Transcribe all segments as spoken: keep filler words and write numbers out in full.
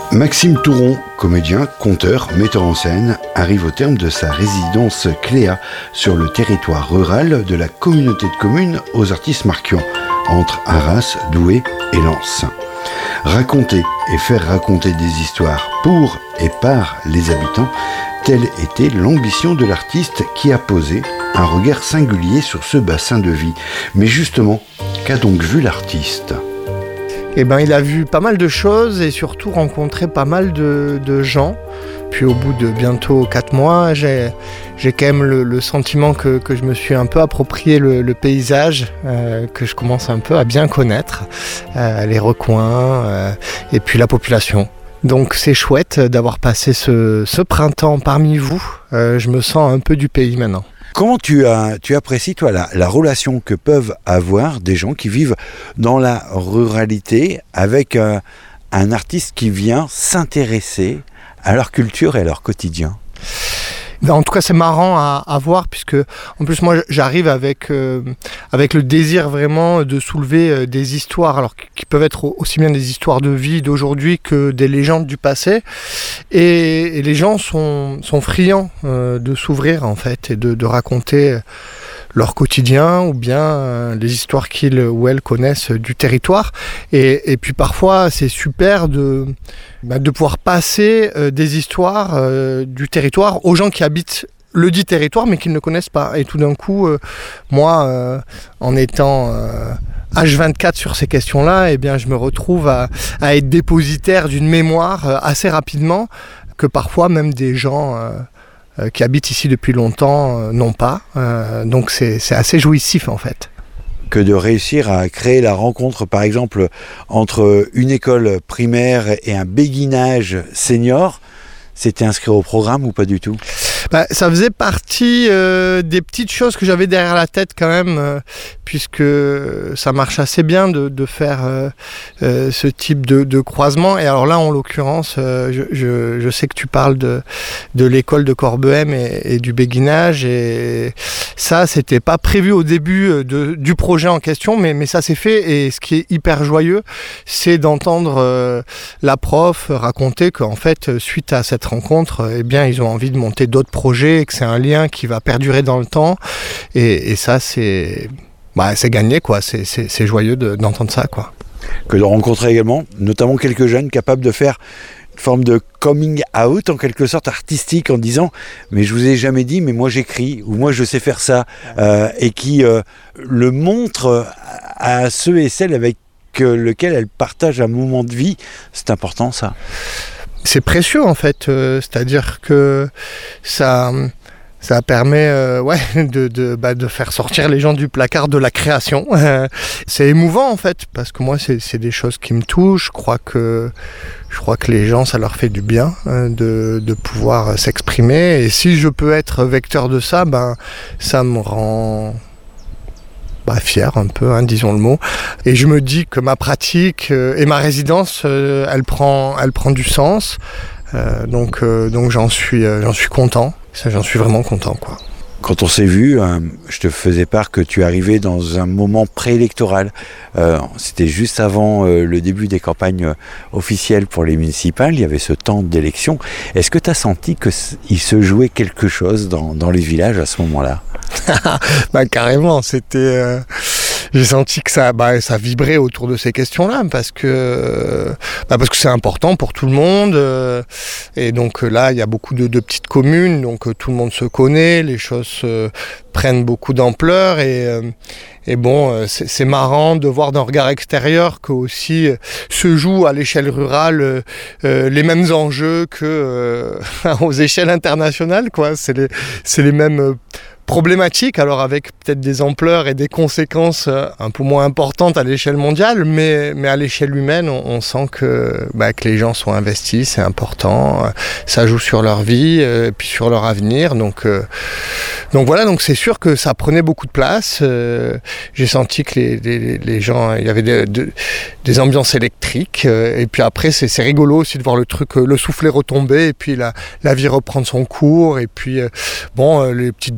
Maxime Touron, comédien, conteur, metteur en scène, arrive au terme de sa résidence Cléa sur le territoire rural de la communauté de communes aux Artistes-Marquion, entre Arras, Douai et Lens. Raconter et faire raconter des histoires pour et par les habitants, telle était l'ambition de l'artiste qui a posé un regard singulier sur ce bassin de vie. Mais justement, qu'a donc vu l'artiste ? Eh ben, il a vu pas mal de choses et surtout rencontré pas mal de, de gens. Puis au bout de bientôt quatre mois, j'ai, j'ai quand même le, le sentiment que, que je me suis un peu approprié le, le paysage, euh, que je commence un peu à bien connaître, euh, les recoins euh, et puis la population. Donc c'est chouette d'avoir passé ce, ce printemps parmi vous. Euh, je me sens un peu du pays maintenant. Comment tu, as, tu apprécies, toi, la, la relation que peuvent avoir des gens qui vivent dans la ruralité avec euh, un artiste qui vient s'intéresser à leur culture et à leur quotidien ? En tout cas, c'est marrant à, à voir puisque, en plus, moi, j'arrive avec euh, avec le désir vraiment de soulever euh, des histoires, alors qui peuvent être aussi bien des histoires de vie d'aujourd'hui que des légendes du passé. Et, et les gens sont sont friands euh, de s'ouvrir en fait et de, de raconter leur quotidien ou bien euh, les histoires qu'ils ou elles connaissent du territoire. Et, et puis parfois, c'est super de, bah, de pouvoir passer euh, des histoires euh, du territoire aux gens qui habitent le dit territoire mais qu'ils ne connaissent pas. Et tout d'un coup, euh, moi, euh, en étant euh, H vingt-quatre sur ces questions-là, eh bien, je me retrouve à, à être dépositaire d'une mémoire euh, assez rapidement que parfois même des gens... Euh, qui habitent ici depuis longtemps, euh, non pas. Euh, donc c'est, c'est assez jouissif en fait. Que de réussir à créer la rencontre, par exemple, entre une école primaire et un béguinage senior, c'était inscrit au programme ou pas du tout ? Bah, ça faisait partie euh, des petites choses que j'avais derrière la tête quand même, euh, puisque ça marche assez bien de, de faire euh, euh, ce type de, de croisement. Et alors là, en l'occurrence, euh, je, je, je sais que tu parles de, de l'école de Corbehem et, et du béguinage. Et ça, c'était pas prévu au début de, du projet en question, mais, mais ça s'est fait. Et ce qui est hyper joyeux, c'est d'entendre euh, la prof raconter qu'en fait, suite à cette rencontre, eh bien, ils ont envie de monter d'autres projets et que c'est un lien qui va perdurer dans le temps. Et, et ça, c'est, bah, c'est gagné, quoi. C'est, c'est, c'est joyeux de, d'entendre ça, quoi. Que de rencontrer également, notamment quelques jeunes capables de faire une forme de coming out, en quelque sorte artistique, en disant « mais je vous ai jamais dit, mais moi j'écris » ou « moi je sais faire ça euh, » et qui euh, le montrent à ceux et celles avec euh, lesquels elles partagent un moment de vie. C'est important, ça. C'est précieux en fait, euh, c'est-à-dire que ça, ça permet euh, ouais, de, de, bah, de faire sortir les gens du placard de la création. Euh, c'est émouvant en fait, parce que moi c'est, c'est des choses qui me touchent. Je crois que, je crois que les gens, ça leur fait du bien hein, de, de pouvoir s'exprimer. Et si je peux être vecteur de ça, ben, ça me rend... Bah, fier un peu, hein, disons le mot. Et je me dis que ma pratique euh, et ma résidence, euh, elle prend, elle prend du sens. Euh, donc, euh, donc j'en suis, euh, j'en suis content. Ça, j'en suis vraiment content, quoi. Quand on s'est vu, euh, je te faisais part que tu arrivais dans un moment préélectoral. Euh, c'était juste avant euh, le début des campagnes euh, officielles pour les municipales. Il y avait ce temps d'élection. Est-ce que tu as senti qu'il se jouait quelque chose dans, dans les villages à ce moment-là ? Bah carrément, c'était. Euh, j'ai senti que ça, bah, ça vibrait autour de ces questions-là parce que, bah, parce que c'est important pour tout le monde. Euh, et donc là, il y a beaucoup de, de petites communes, donc euh, tout le monde se connaît, les choses euh, prennent beaucoup d'ampleur et. Euh, Et bon, euh, c'est, c'est marrant de voir d'un regard extérieur que aussi euh, se jouent à l'échelle rurale euh, euh, les mêmes enjeux que euh, aux échelles internationales, quoi. C'est les, c'est les mêmes euh, problématiques, alors avec peut-être des ampleurs et des conséquences euh, un peu moins importantes à l'échelle mondiale, mais, mais à l'échelle humaine, on, on sent que, bah, que les gens sont investis, c'est important, euh, ça joue sur leur vie euh, et puis sur leur avenir. Donc, euh, donc voilà, donc c'est sûr que ça prenait beaucoup de place. Euh, j'ai senti que les, les, les gens, il y avait des, de, des ambiances électriques. Euh, et puis après, c'est, c'est rigolo aussi de voir le truc, euh, le soufflet retomber et puis la, la vie reprendre son cours. Et puis, euh, bon, euh, les petites déceptions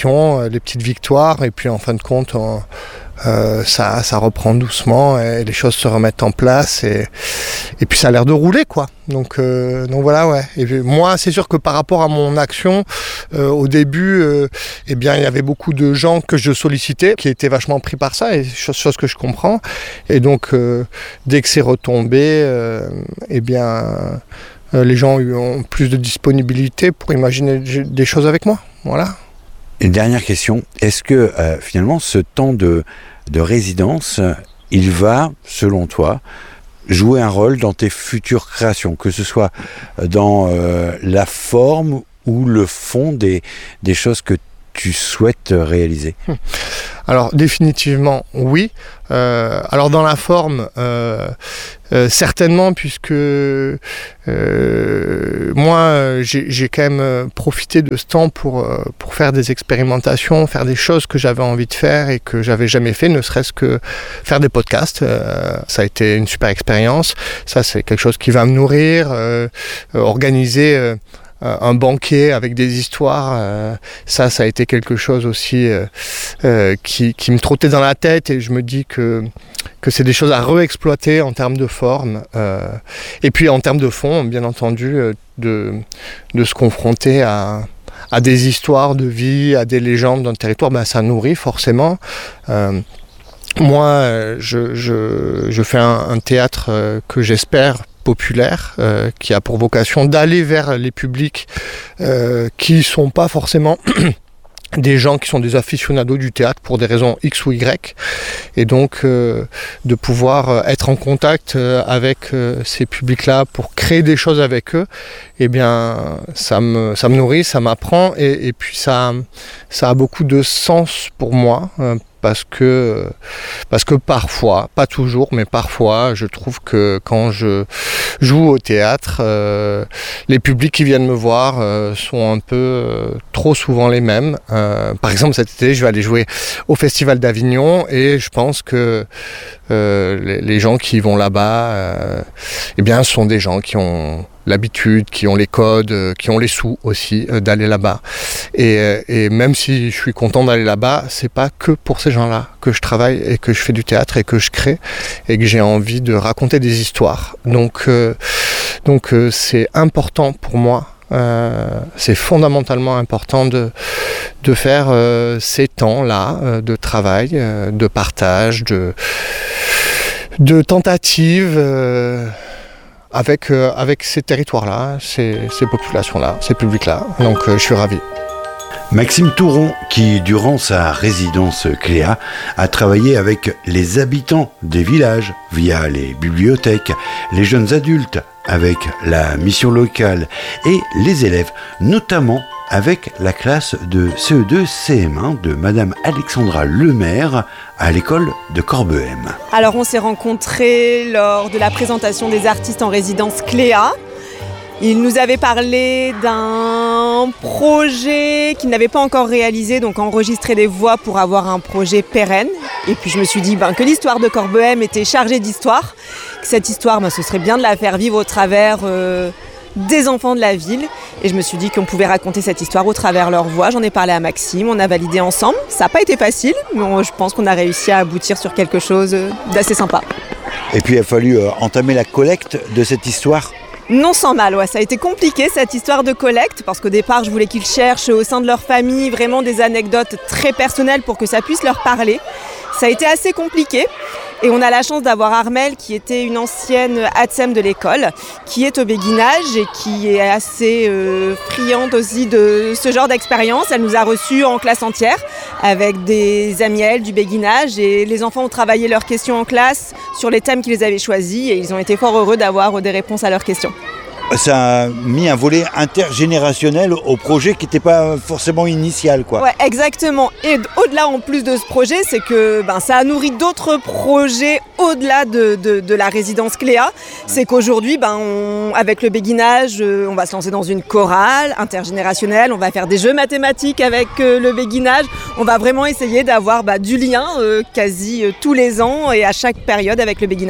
répétitions, les petites victoires, et puis en fin de compte, on, euh, ça, ça reprend doucement et les choses se remettent en place et, et puis ça a l'air de rouler, quoi. Donc, euh, donc voilà, ouais. Et puis, moi, c'est sûr que par rapport à mon action, euh, au début, euh, eh bien, il y avait beaucoup de gens que je sollicitais qui étaient vachement pris par ça, et chose, chose que je comprends. Et donc, euh, dès que c'est retombé, euh, eh bien, euh, les gens ont plus de disponibilité pour imaginer des choses avec moi. Voilà. Une dernière question, est-ce que euh, finalement ce temps de, de résidence, il va, selon toi, jouer un rôle dans tes futures créations, que ce soit dans euh, la forme ou le fond des, des choses que tu souhaites réaliser? Alors définitivement oui. Euh, alors dans la forme, euh, euh, certainement, puisque euh, moi j'ai, j'ai quand même profité de ce temps pour, pour faire des expérimentations, faire des choses que j'avais envie de faire et que j'avais jamais fait, ne serait-ce que faire des podcasts. Euh, ça a été une super expérience. Ça, c'est quelque chose qui va me nourrir. Euh, organiser euh, un banquet avec des histoires, euh, ça, ça a été quelque chose aussi euh, euh, qui, qui me trottait dans la tête, et je me dis que, que c'est des choses à réexploiter en termes de forme. Euh, et puis en termes de fond, bien entendu, euh, de, de se confronter à, à des histoires de vie, à des légendes d'un territoire, ben, ça nourrit forcément. Euh, moi, je, je, je fais un, un théâtre euh, que j'espère populaire, euh, qui a pour vocation d'aller vers les publics euh, qui ne sont pas forcément des gens qui sont des aficionados du théâtre pour des raisons X ou Y, et donc euh, de pouvoir être en contact euh, avec euh, ces publics-là pour créer des choses avec eux, eh bien ça me, ça me nourrit, ça m'apprend, et, et puis ça, ça a beaucoup de sens pour moi, euh, parce que, parce que parfois, pas toujours, mais parfois, je trouve que quand je joue au théâtre, euh, les publics qui viennent me voir euh, sont un peu euh, trop souvent les mêmes. Euh, par exemple, cet été, je vais aller jouer au Festival d'Avignon, et je pense que euh, les, les gens qui vont là-bas, euh, eh bien, sont des gens qui ont l'habitude, qui ont les codes, euh, qui ont les sous aussi euh, d'aller là-bas. Et, euh, et même si je suis content d'aller là-bas, c'est pas que pour ces gens-là que je travaille et que je fais du théâtre et que je crée et que j'ai envie de raconter des histoires. Donc, euh, donc euh, c'est important pour moi. Euh, c'est fondamentalement important de, de faire euh, ces temps-là euh, de travail, euh, de partage, de, de tentative euh, avec, euh, avec ces territoires-là, ces, ces populations-là, ces publics-là. Donc euh, je suis ravi. Maxime Touron, qui durant sa résidence Cléa a travaillé avec les habitants des villages via les bibliothèques, les jeunes adultes avec la mission locale et les élèves, notamment avec la classe de C E deux C M un de Madame Alexandra Lemaire à l'école de Corbehem. Alors on s'est rencontrés lors de la présentation des artistes en résidence Cléa. Il nous avait parlé d'un projet qu'il n'avait pas encore réalisé, donc enregistrer des voix pour avoir un projet pérenne. Et puis je me suis dit ben, que l'histoire de Corbehem était chargée d'histoire, que cette histoire, ben, ce serait bien de la faire vivre au travers euh, des enfants de la ville. Et je me suis dit qu'on pouvait raconter cette histoire au travers leur voix. J'en ai parlé à Maxime, on a validé ensemble. Ça n'a pas été facile, mais on, je pense qu'on a réussi à aboutir sur quelque chose d'assez sympa. Et puis il a fallu euh, entamer la collecte de cette histoire. Non sans mal, ouais. Ça a été compliqué cette histoire de collecte, parce qu'au départ je voulais qu'ils cherchent au sein de leur famille vraiment des anecdotes très personnelles pour que ça puisse leur parler. Ça a été assez compliqué, et on a la chance d'avoir Armelle qui était une ancienne A T S E M de l'école, qui est au béguinage et qui est assez euh, friande aussi de ce genre d'expérience. Elle nous a reçus en classe entière avec des amis à elle du béguinage, et les enfants ont travaillé leurs questions en classe sur les thèmes qu'ils avaient choisis, et ils ont été fort heureux d'avoir des réponses à leurs questions. Ça a mis un volet intergénérationnel au projet qui n'était pas forcément initial, quoi. Ouais, exactement. Et au-delà, en plus de ce projet, c'est que ben, ça a nourri d'autres projets au-delà de, de, de la résidence Cléa. C'est qu'aujourd'hui, ben, on, avec le béguinage, euh, on va se lancer dans une chorale intergénérationnelle, on va faire des jeux mathématiques avec euh, le béguinage. On va vraiment essayer d'avoir bah, du lien euh, quasi euh, tous les ans et à chaque période avec le béguinage.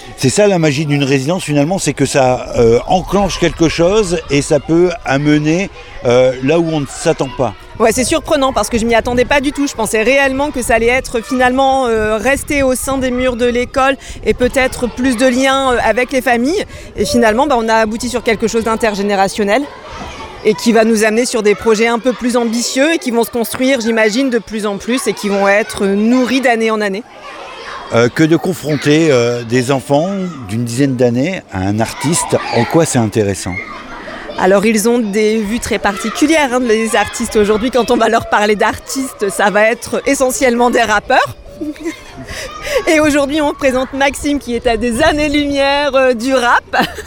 C'est ça la magie d'une résidence finalement, c'est que ça euh, enclenche quelque chose et ça peut amener euh, là où on ne s'attend pas. Ouais, c'est surprenant parce que je m'y attendais pas du tout. Je pensais réellement que ça allait être finalement euh, rester au sein des murs de l'école et peut-être plus de liens euh, avec les familles. Et finalement, bah, on a abouti sur quelque chose d'intergénérationnel et qui va nous amener sur des projets un peu plus ambitieux et qui vont se construire, j'imagine, de plus en plus et qui vont être nourris d'année en année. Euh, que de confronter euh, des enfants d'une dizaine d'années à un artiste, en quoi c'est intéressant ? Alors ils ont des vues très particulières, hein, les artistes aujourd'hui. Quand on va leur parler d'artistes, ça va être essentiellement des rappeurs. Et aujourd'hui on présente Maxime qui est à des années-lumière euh, du rap.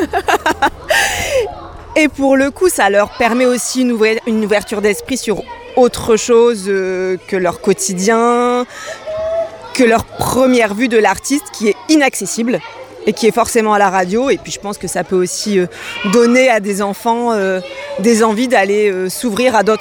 Et pour le coup ça leur permet aussi une, ouvri- une ouverture d'esprit sur autre chose euh, que leur quotidien, que leur première vue de l'artiste qui est inaccessible et qui est forcément à la radio. Et puis je pense que ça peut aussi euh, donner à des enfants euh, des envies d'aller euh, s'ouvrir à d'autres